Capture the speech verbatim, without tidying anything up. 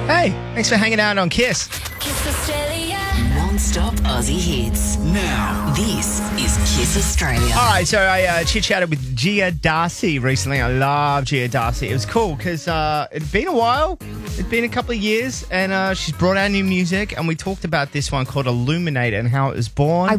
Hey, thanks for hanging out on Kiss. Kiss Australia. Non-stop Aussie hits. Now. This is Kiss Australia. All right, so I uh, chit-chatted with Gia Darcy recently. I love Gia Darcy. It was cool because uh, it'd been a while. It'd been a couple of years, and uh, she's brought out new music, and we talked about this one called Illuminate and how it was born. I